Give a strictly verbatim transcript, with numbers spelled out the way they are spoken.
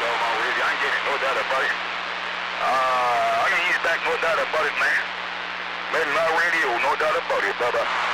over my with you. I ain't getting it, no doubt about it. Uh, I can use back, no doubt about it, man. Made my radio, no doubt about it, brother.